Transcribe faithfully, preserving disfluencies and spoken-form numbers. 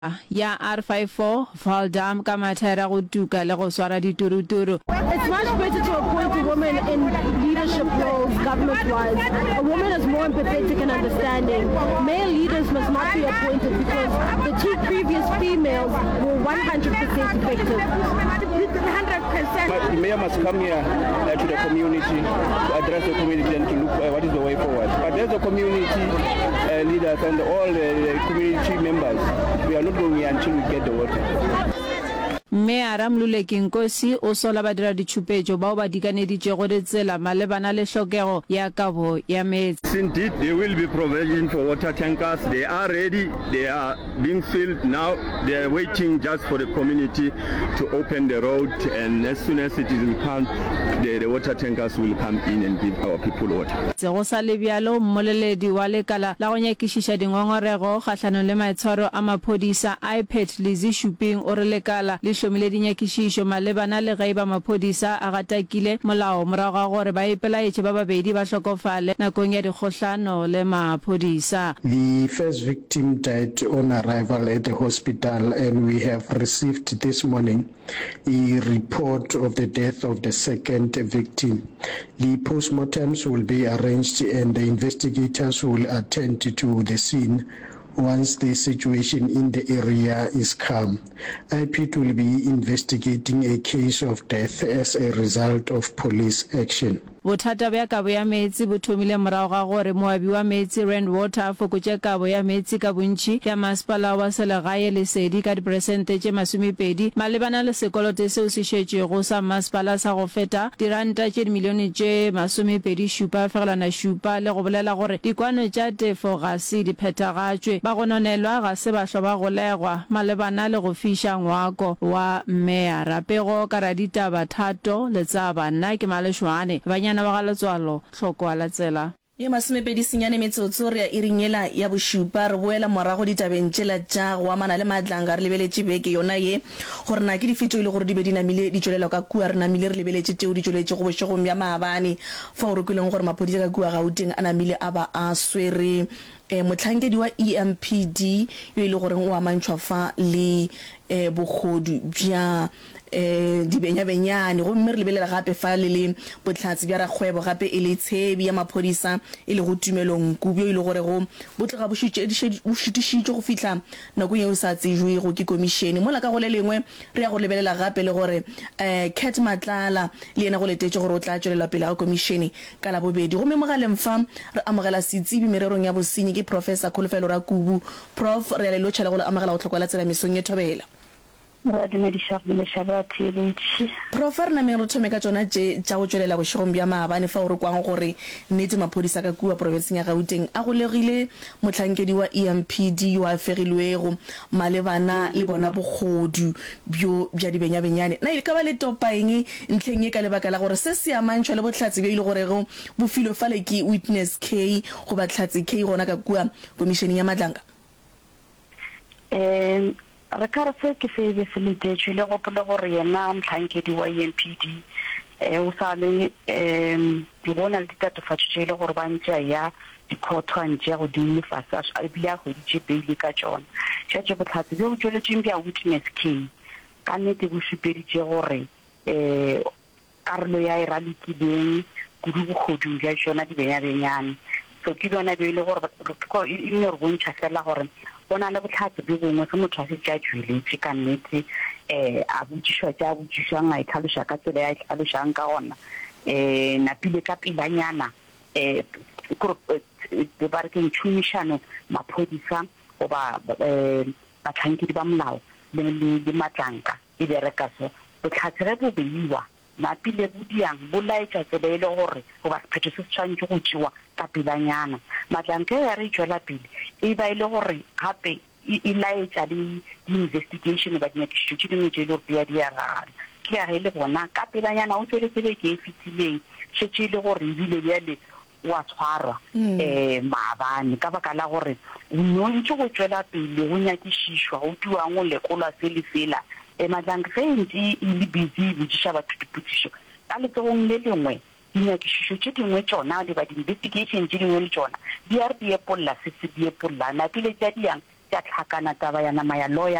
ya R fifty-four Valdam ka mathera go tuka le go swara dituruturu. It's much better to appoint a woman in leadership roles, government-wise. A woman is more empathetic and understanding. Male leaders must not be appointed because the two previous females were one hundred percent effective. one hundred percent. The mayor must come here uh, to the community to address the community and to look uh, what is the way forward. But as the community uh, leaders and all the, the community members, we are not going here until we get the water. Mayor Ramluleki Nkosi o sola badira ditšhupetšo bao ba dikaneditše go ditsela malebana le hlokego ya kabo ya metsi. Indeed, there will be provision for water tankers. They are ready. They are being filled now. They are waiting just for the community to open the road, and as soon as it is come, the, the water tankers will come in and give our people water. Go sa le bjalo mmoleledi wa lekala la go nyakišiša dingongorego kgahlano le maitshwaro a maphodisa iPad Lizzy Shuping o re lekala le hlomile dinyakišišo malebana le gaiba maphodisa a gatakile molao morago ga gore ba ipelaetše ba babedi ba hlokofale nakong ya dikgohlano le maphodisa. The first victim died on arrival at the hospital, and we have received this morning a report of the death of the second victim. The postmortems will be arranged and the investigators will attend to the scene once the situation in the area is calm. I P T will be investigating a case of death as a result of police action. Bothata bja kabo ya metsi bo thomile morago ga gore moabi wa metsi Rand Water a fokotše kabo ya metsi ka bontši ya masepala wa selegae Lesedi ka diperesente tše masomepedi malebana le sekoloto seo se šetšego sa masepala sa go feta diranta tše dimilione tše masomepedi šupa fegelwana šupa le go bolela gore dikwano tša tefo ga se di phethagatšwe ba gononelwa ga se bahlwa ba golegwa malebana le go fiša ngwako wa mmea pego ka raditaba thato le tsa banna ke Malešwane banya na ba galetswalo hloko a latsela. Ye masomepedi senyane metsotso re a iringela ya bošupa re boela morago ditabeng tšela tša go amana le matlanga re lebeletše beke yona ye gore na ke difetšo e le gore di be di namile di tšwelela ka kua re namile re lebeletše tšeo di tšweletše go bošegong bja maabane fa o rekileng gore maphodisa ka kua Gauteng a namile a ba a swere eh motlhankedi wa E M P D yo ile gore o amantšhwa fa le eh bogodu bja eh di benya benyane go mme re lebelela gape fa le le botlhatsi bja ragwebo gape e le tshebi ya maphodisa e le go tumelong kubyo ile gore go botlega bo šutišitšwe go fihla nako ye o sa tsejwego ke komishene mola ka go le lengwe re ya go lebelela gape le gore eh Cat Matlala le yena go letetše gore o tla tšwelela pele ga komishene ka la bobedi go memogaleng fa re amogela setsebi mererong ya bosenyi ke Professor Kholofelo Rakubu. Prof re ya le lotšha le go amogela go tlhokola tsela mesong ye thobela. Prof re na me re thome ka tsona tše tša go tšwelela bošegong bja maabane fa o re kwang gore nnete maphodisa ka kua provinseng ya Gauteng a go legile motlhankedi wa E M P D yo a fegilwego malebana le bona bogodu bjo bja dibenyabenyane na ile ka ba le topaeng ntlheng e ka lebaka la gore se se amantšhwa le botlhatsi bja ile gore go bofilo fa le ke Witness K go batlhatsi K gona ka kua komisheneng ya Matlanga. eh re ka re se ke se be se le tšwe le go pole gore yena motlhankedi wa E M P D eh o sa le em di bona le ditatofatšo tše le gore ba ntša ya dikhotho ntša go di fasa a bile a go di tšepele ka tšona tšatše botlhatsi bjo tšweletšeng bja Witness K ka nnete bo šupeditše gore eh karolo ya e ralekileng kudu bogodung bja tšona di benyabenyane so ke bona bjo e le gore e ne re bontšha fela gore bona le botlhatsi bo bongwe se motho a se tša tšweletše ka nnete um a botšišwa tša botšišwang a e tlhaloša ka tsela ya e tlhalošang ka gona um napile ka pelanyana um ba re ke tšhomišano maphodisa goba um batlhankedi ba molao le matlanka e bereka so botlhatsi ge bo beiwa napile bo diang bo laetša tsela e le gore goba sephetho se se tshwanetse go tšewa ka pelanyana matlanka ya re tšwela pele e ba e le gore gape e laetša le investigation ba dinyakišišo tše dingwe tše e le gore dia diagana ke ya ge le bona ka pelanyana o tsweletsele ke e fetileng šetše e le gore ebile bjale wa tshwarwa um maabane ka baka la gore o nontše go tšwela pele go nyakišišwa go tuang go lekolwa se le fela um matlanka ge ntse e le busy botsiša batho dipotšišo ka letsogong le lengwe dinyakišišo tše dingwe tšona le ba di-investigation tše dingwe le tšona di a re di epolola se se di epolola napile tša diang ya tlhakana taba ya nama ya lawyer